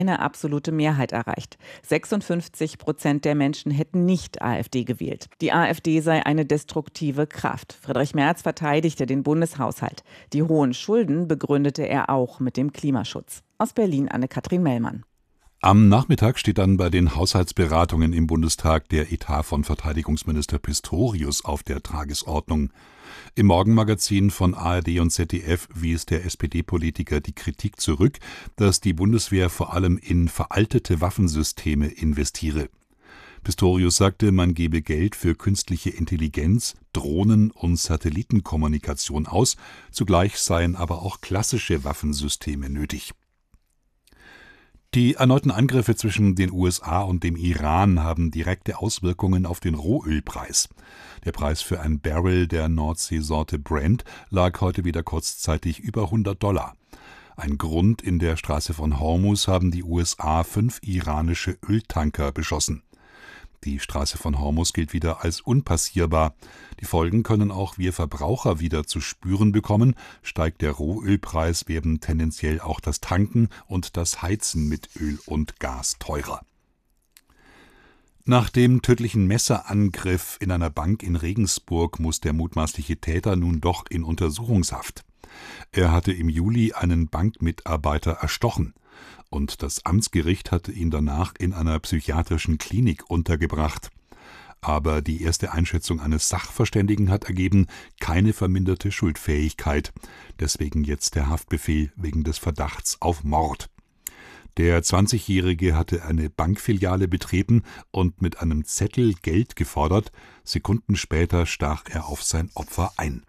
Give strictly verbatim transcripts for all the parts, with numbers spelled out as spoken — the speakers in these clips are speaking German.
eine absolute Mehrheit erreicht. sechsundfünfzig Prozent der Menschen hätten nicht AfD gewählt. Die AfD sei eine destruktive Kraft. Friedrich Merz verteidigte den Bundeshaushalt. Die hohen Schulden begründete er auch mit dem Klimaschutz. Aus Berlin Anne-Kathrin Mellmann. Am Nachmittag steht dann bei den Haushaltsberatungen im Bundestag der Etat von Verteidigungsminister Pistorius auf der Tagesordnung. Im Morgenmagazin von A R D und Z D F wies der S P D-Politiker die Kritik zurück, dass die Bundeswehr vor allem in veraltete Waffensysteme investiere. Pistorius sagte, man gebe Geld für künstliche Intelligenz, Drohnen und Satellitenkommunikation aus, zugleich seien aber auch klassische Waffensysteme nötig. Die erneuten Angriffe zwischen den U S A und dem Iran haben direkte Auswirkungen auf den Rohölpreis. Der Preis für ein Barrel der Nordseesorte Brent lag heute wieder kurzzeitig über hundert Dollar. Ein Grund: in der Straße von Hormuz haben die U S A fünf iranische Öltanker beschossen. Die Straße von Hormuz gilt wieder als unpassierbar. Die Folgen können auch wir Verbraucher wieder zu spüren bekommen. Steigt der Rohölpreis, werden tendenziell auch das Tanken und das Heizen mit Öl und Gas teurer. Nach dem tödlichen Messerangriff in einer Bank in Regensburg muss der mutmaßliche Täter nun doch in Untersuchungshaft. Er hatte im Juli einen Bankmitarbeiter erstochen. Und das Amtsgericht hatte ihn danach in einer psychiatrischen Klinik untergebracht. Aber die erste Einschätzung eines Sachverständigen hat ergeben, keine verminderte Schuldfähigkeit. Deswegen jetzt der Haftbefehl wegen des Verdachts auf Mord. Der zwanzigjährige hatte eine Bankfiliale betreten und mit einem Zettel Geld gefordert. Sekunden später stach er auf sein Opfer ein.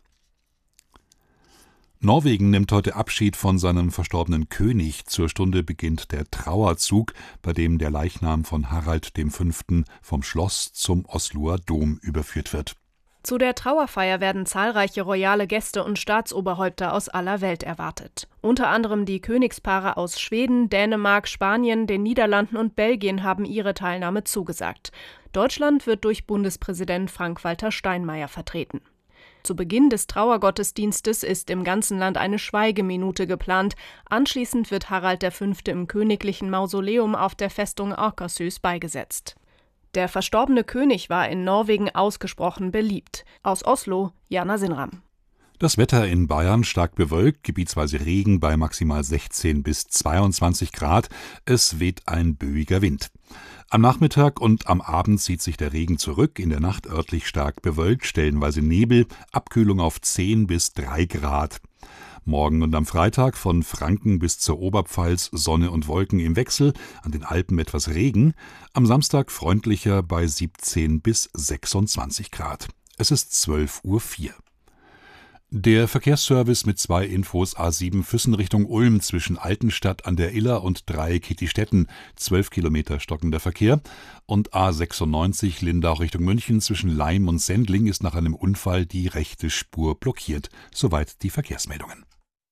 Norwegen nimmt heute Abschied von seinem verstorbenen König. Zur Stunde beginnt der Trauerzug, bei dem der Leichnam von Harald der Fünfte vom Schloss zum Osloer Dom überführt wird. Zu der Trauerfeier werden zahlreiche royale Gäste und Staatsoberhäupter aus aller Welt erwartet. Unter anderem die Königspaare aus Schweden, Dänemark, Spanien, den Niederlanden und Belgien haben ihre Teilnahme zugesagt. Deutschland wird durch Bundespräsident Frank-Walter Steinmeier vertreten. Zu Beginn des Trauergottesdienstes ist im ganzen Land eine Schweigeminute geplant. Anschließend wird Harald der Fünfte im königlichen Mausoleum auf der Festung Akershus beigesetzt. Der verstorbene König war in Norwegen ausgesprochen beliebt. Aus Oslo, Jana Sinram. Das Wetter in Bayern stark bewölkt, gebietsweise Regen bei maximal sechzehn bis zweiundzwanzig Grad. Es weht ein böiger Wind. Am Nachmittag und am Abend zieht sich der Regen zurück, in der Nacht örtlich stark bewölkt, stellenweise Nebel, Abkühlung auf zehn bis drei Grad. Morgen und am Freitag von Franken bis zur Oberpfalz Sonne und Wolken im Wechsel, an den Alpen etwas Regen, am Samstag freundlicher bei siebzehn bis sechsundzwanzig Grad. Es ist zwölf Uhr vier. Der Verkehrsservice mit zwei Infos: A sieben Füssen Richtung Ulm zwischen Altenstadt an der Iller und Dreieck Kittistetten, zwölf Kilometer stockender Verkehr, und A sechsundneunzig Lindau Richtung München zwischen Laim und Sendling ist nach einem Unfall die rechte Spur blockiert. Soweit die Verkehrsmeldungen.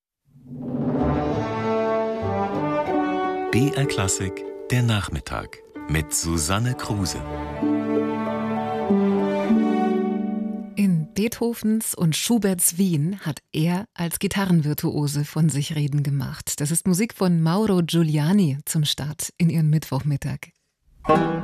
B R Klassik, der Nachmittag mit Susanne Kruse. In Beethovens und Schuberts Wien hat er als Gitarrenvirtuose von sich reden gemacht. Das ist Musik von Mauro Giuliani zum Start in ihren Mittwochmittag.